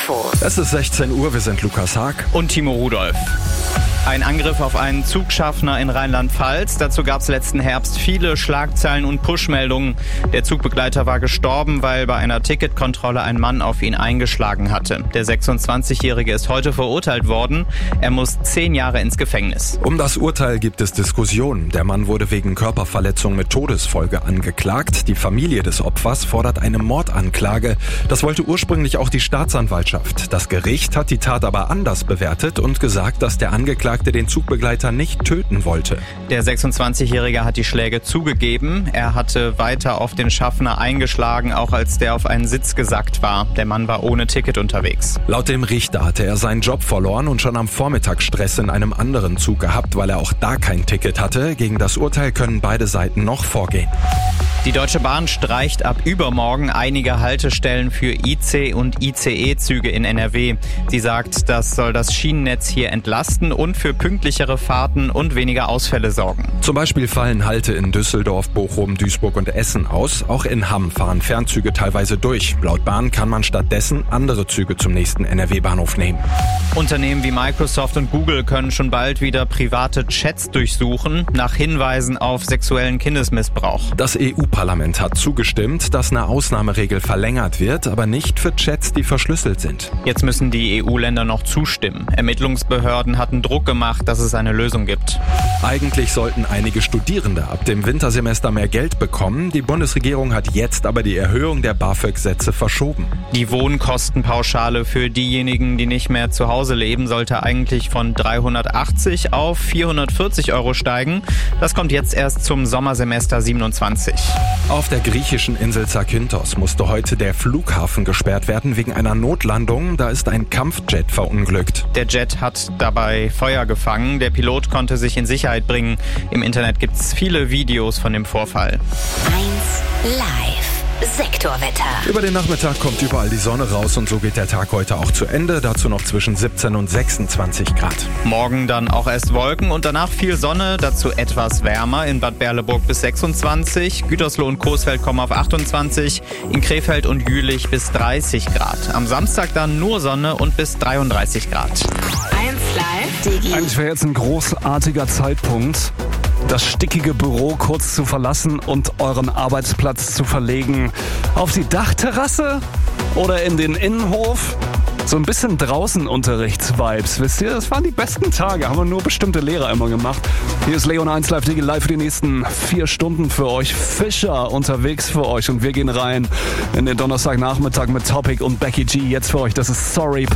Info. Es ist 16 Uhr, wir sind Lukas Haag und Timo Rudolph. Ein Angriff auf einen Zugschaffner in Rheinland-Pfalz. Dazu gab es letzten Herbst viele Schlagzeilen und Push-Meldungen. Der Zugbegleiter war gestorben, weil bei einer Ticketkontrolle ein Mann auf ihn eingeschlagen hatte. Der 26-Jährige ist heute verurteilt worden. Er muss 10 Jahre ins Gefängnis. Um das Urteil gibt es Diskussionen. Der Mann wurde wegen Körperverletzung mit Todesfolge angeklagt. Die Familie des Opfers fordert eine Mordanklage. Das wollte ursprünglich auch die Staatsanwaltschaft. Das Gericht hat die Tat aber anders bewertet und gesagt, dass der Angeklagte den Zugbegleiter nicht töten wollte. Der 26-Jährige hat die Schläge zugegeben. Er hatte weiter auf den Schaffner eingeschlagen, auch als der auf einen Sitz gesackt war. Der Mann war ohne Ticket unterwegs. Laut dem Richter hatte er seinen Job verloren und schon am Vormittag Stress in einem anderen Zug gehabt, weil er auch da kein Ticket hatte. Gegen das Urteil können beide Seiten noch vorgehen. Die Deutsche Bahn streicht ab übermorgen einige Haltestellen für IC- und ICE-Züge in NRW. Sie sagt, das soll das Schienennetz hier entlasten und für pünktlichere Fahrten und weniger Ausfälle sorgen. Zum Beispiel fallen Halte in Düsseldorf, Bochum, Duisburg und Essen aus. Auch in Hamm fahren Fernzüge teilweise durch. Laut Bahn kann man stattdessen andere Züge zum nächsten NRW-Bahnhof nehmen. Unternehmen wie Microsoft und Google können schon bald wieder private Chats durchsuchen, nach Hinweisen auf sexuellen Kindesmissbrauch. Das EU-Parlament hat zugestimmt, dass eine Ausnahmeregel verlängert wird, aber nicht für Chats, die verschlüsselt sind. Jetzt müssen die EU-Länder noch zustimmen. Ermittlungsbehörden hatten Druck gemacht, dass es eine Lösung gibt. Eigentlich sollten einige Studierende ab dem Wintersemester mehr Geld bekommen. Die Bundesregierung hat jetzt aber die Erhöhung der BAföG-Sätze verschoben. Die Wohnkostenpauschale für diejenigen, die nicht mehr zu Hause leben, sollte eigentlich von 380 auf 440 € steigen. Das kommt jetzt erst zum Sommersemester 27. Auf der griechischen Insel Zakynthos musste heute der Flughafen gesperrt werden wegen einer Notlandung. Da ist ein Kampfjet verunglückt. Der Jet hat dabei Feuer gefangen. Der Pilot konnte sich in Sicherheit bringen. Im Internet gibt es viele Videos von dem Vorfall. 1 Live. Sektorwetter. Über den Nachmittag kommt überall die Sonne raus und so geht der Tag heute auch zu Ende. Dazu noch zwischen 17 und 26 Grad. Morgen dann auch erst Wolken und danach viel Sonne, dazu etwas wärmer. In Bad Berleburg bis 26, Gütersloh und Coesfeld kommen auf 28, in Krefeld und Jülich bis 30 Grad. Am Samstag dann nur Sonne und bis 33 Grad. 1 Live. Digi. Eigentlich wäre jetzt ein großartiger Zeitpunkt, das stickige Büro kurz zu verlassen und euren Arbeitsplatz zu verlegen auf die Dachterrasse oder in den Innenhof. So ein bisschen draußen Unterrichtsvibes, wisst ihr? Das waren die besten Tage, haben wir nur bestimmte Lehrer immer gemacht. Hier ist Leon 1 Live Digi live für die nächsten 4 Stunden für euch. Fischer unterwegs für euch und wir gehen rein in den Donnerstagnachmittag mit Topic und Becky G. Jetzt für euch, das ist Sorry.